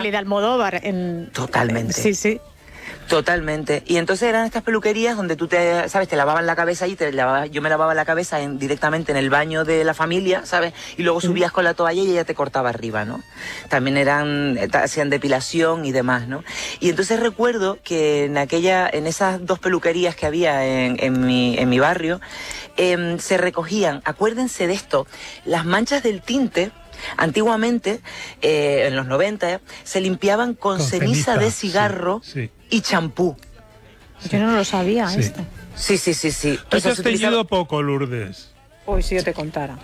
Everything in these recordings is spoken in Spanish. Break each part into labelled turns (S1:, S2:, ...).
S1: peli de Almodóvar.
S2: Totalmente.
S1: Sí, sí.
S2: Totalmente. Y entonces eran estas peluquerías donde tú te lavaban la cabeza y yo me lavaba la cabeza directamente en el baño de la familia, ¿sabes? Y luego subías con la toalla y ella te cortaba arriba, ¿no? También hacían depilación y demás, ¿no? Y entonces recuerdo que en esas dos peluquerías que había en mi barrio, se recogían, acuérdense de esto, las manchas del tinte. Antiguamente, en los 90, se limpiaban con ceniza de cigarro, sí. Y champú.
S1: Yo no lo sabía,
S3: sí.
S1: esto.
S2: Sí.
S3: Tú te has teñido poco, Lourdes.
S1: Uy, si yo te contara.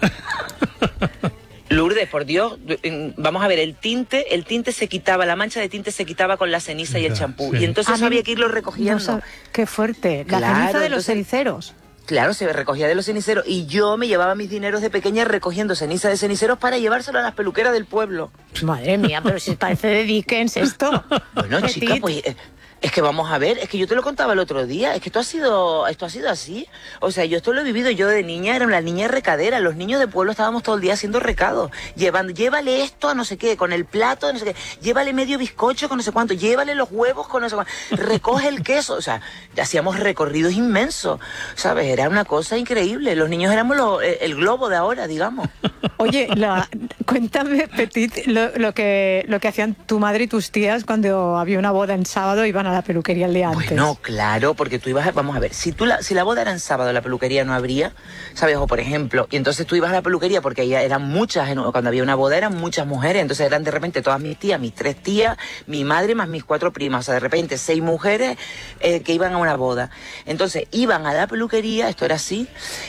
S2: Lourdes, por Dios, vamos a ver, el tinte se quitaba, la mancha de tinte se quitaba con la ceniza y el champú. Sí. Y entonces había que irlo recogiendo.
S1: Qué fuerte, la ceniza de los ceniceros.
S2: Claro, se recogía de los ceniceros y yo me llevaba mis dineros de pequeña recogiendo ceniza de ceniceros para llevárselo a las peluqueras del pueblo.
S1: Madre mía, pero si parece de Dickens esto.
S2: Bueno, chica, pues es que vamos a ver, es que yo te lo contaba el otro día, es que esto ha sido así. O sea, yo esto lo he vivido yo de niña, era una niña recadera. Los niños de pueblo estábamos todo el día haciendo recados, llévale esto a no sé qué, con el plato, no sé qué, llévale medio bizcocho con no sé cuánto, llévale los huevos con no sé cuánto, recoge el queso. O sea, hacíamos recorridos inmensos, ¿sabes? Era una cosa increíble. Los niños éramos el globo de ahora, digamos.
S1: Oye, cuéntame, Petit, lo que hacían tu madre y tus tías cuando había una boda en sábado, iban a la peluquería el día antes.
S2: Bueno, claro, porque tú ibas, vamos a ver, si la boda era en sábado, la peluquería no habría, ¿sabes? O por ejemplo, y entonces tú ibas a la peluquería porque ahí eran muchas, cuando había una boda eran muchas mujeres, entonces eran de repente todas mis tías, mis 3 tías, mi madre más mis 4 primas, o sea, de repente 6 mujeres que iban a una boda. Entonces iban a la peluquería, esto era así,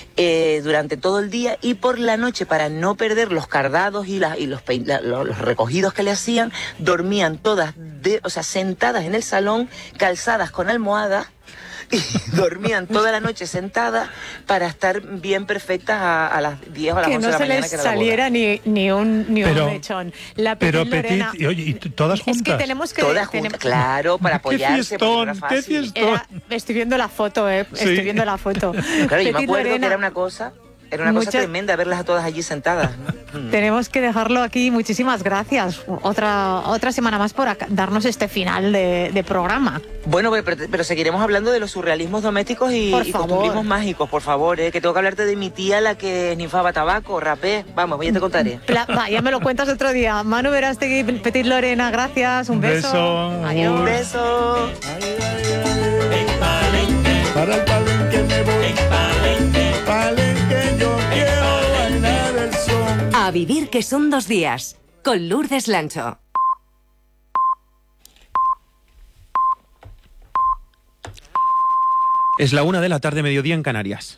S2: durante todo el día, y por la noche, para no perder los cardados y los recogidos que le hacían, dormían todas sentadas en el salón, calzadas con almohadas, y dormían toda la noche sentadas para estar bien perfectas a las 10 o a las 11 de la mañana.
S1: Que no se les saliera ni un mechón.
S3: Pero Petit, ¿y todas juntas?
S1: Es que tenemos que...
S2: Todas juntas, claro, para apoyarse.
S3: ¡Qué fiestón!
S1: Estoy viendo la foto,
S3: Sí.
S1: Estoy viendo la foto.
S2: Claro, yo me acuerdo que era una cosa tremenda verlas a todas allí sentadas, ¿no?
S1: Tenemos que dejarlo aquí. Muchísimas gracias. Otra semana más por darnos este final de programa.
S2: Bueno, pero seguiremos hablando de los surrealismos domésticos y costumbrismos mágicos, por favor, que tengo que hablarte de mi tía, la que esnifaba tabaco, rapé. Vamos, ya te contaré.
S1: Ya me lo cuentas otro día. Manu Verástegui, Petit Lorena, gracias. Un beso.
S2: Adiós. Un beso.
S4: Para el palenque me voy. Palenque yo quiero bailar el son.
S5: A vivir que son 2 días. Con Lourdes Lancho.
S6: Es la 1 de la tarde, mediodía en Canarias.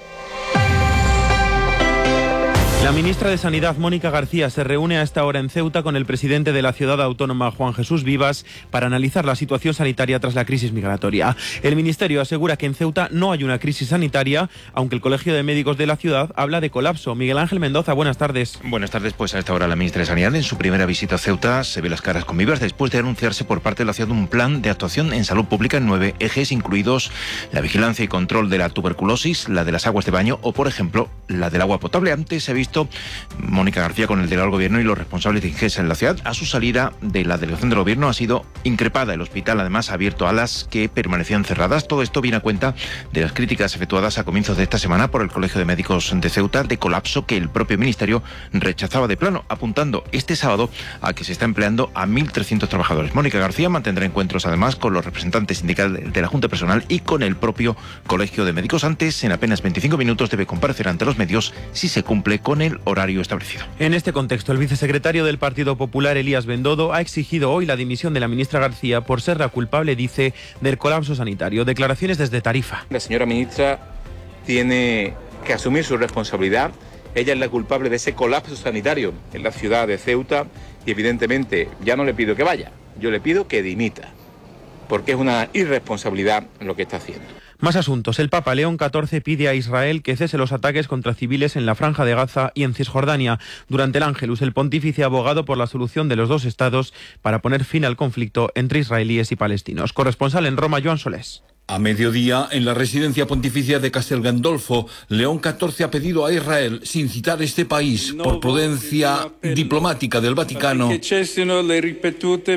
S6: La ministra de Sanidad, Mónica García, se reúne a esta hora en Ceuta con el presidente de la ciudad autónoma, Juan Jesús Vivas, para analizar la situación sanitaria tras la crisis migratoria. El ministerio asegura que en Ceuta no hay una crisis sanitaria, aunque el Colegio de Médicos de la ciudad habla de colapso. Miguel Ángel Mendoza, buenas tardes.
S7: Buenas tardes, pues a esta hora la ministra de Sanidad, en su primera visita a Ceuta, se ve las caras con Vivas después de anunciarse por parte de la ciudad un plan de actuación en salud pública en 9 ejes, incluidos la vigilancia y control de la tuberculosis, la de las aguas de baño o, por ejemplo, la del agua potable. Antes se ha visto Mónica García con el delegado del gobierno y los responsables de Ingesa en la ciudad. A su salida de la delegación del gobierno ha sido increpada. El hospital además ha abierto alas que permanecían cerradas. Todo esto viene a cuenta de las críticas efectuadas a comienzos de esta semana por el Colegio de Médicos de Ceuta de colapso que el propio ministerio rechazaba de plano, apuntando este sábado a que se está empleando a 1.300 trabajadores. Mónica García mantendrá encuentros además con los representantes sindicales de la Junta de Personal y con el propio Colegio de Médicos. Antes, en apenas 25 minutos, debe comparecer ante los medios si se cumple con el horario establecido.
S6: En este contexto, el vicesecretario del Partido Popular, Elías Bendodo, ha exigido hoy la dimisión de la ministra García por ser la culpable, dice, del colapso sanitario. Declaraciones desde Tarifa.
S8: La señora ministra tiene que asumir su responsabilidad. Ella es la culpable de ese colapso sanitario en la ciudad de Ceuta y evidentemente ya no le pido que vaya, yo le pido que dimita, porque es una irresponsabilidad lo que está haciendo.
S6: Más asuntos. El Papa León XIV pide a Israel que cese los ataques contra civiles en la Franja de Gaza y en Cisjordania. Durante el Ángelus, el pontífice ha abogado por la solución de los 2 estados para poner fin al conflicto entre israelíes y palestinos. Corresponsal en Roma, Joan Solés.
S9: A mediodía, en la residencia pontificia de Castel Gandolfo, León XIV ha pedido a Israel, sin citar este país, por prudencia diplomática del Vaticano,